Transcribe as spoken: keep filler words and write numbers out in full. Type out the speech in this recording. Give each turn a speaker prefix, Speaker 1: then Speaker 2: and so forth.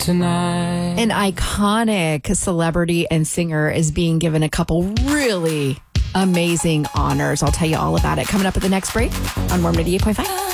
Speaker 1: tonight.
Speaker 2: An iconic celebrity and singer is being given a couple really amazing honors. I'll tell you all about it coming up at the next break on Warm ninety-eight point five.